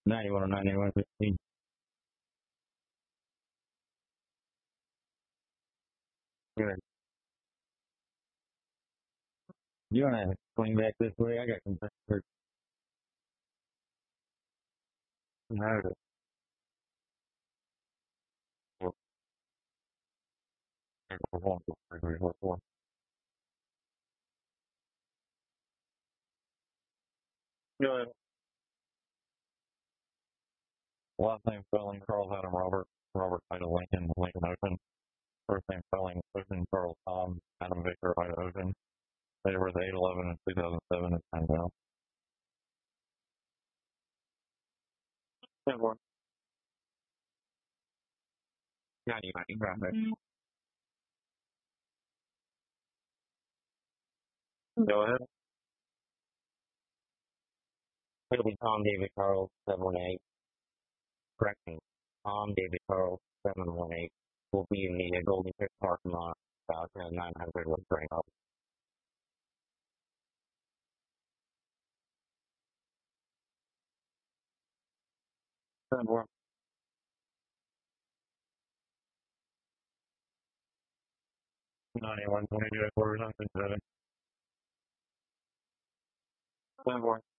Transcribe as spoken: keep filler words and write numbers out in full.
ninety-one or ninety-one fifteen. Good. You want to swing back this way? I got some for no. Good. Last name spelling Charles Adam Robert. Robert Ida Lincoln, Lincoln Ocean. First name spelling Ocean Charles Tom, Adam Victor Ida Ocean. Date of birth eight eleven in two thousand seven in Panville. ten one. ninety-nine traffic. Go ahead. It'll be Tom David Charles seven one eight. Correction. Tom David Charles seven one eight. Will be in the uh, Golden Fish parking lot about uh, nine hundred West Grand Up. ten one. ninety-one twenty-two quarters on seven. ten one.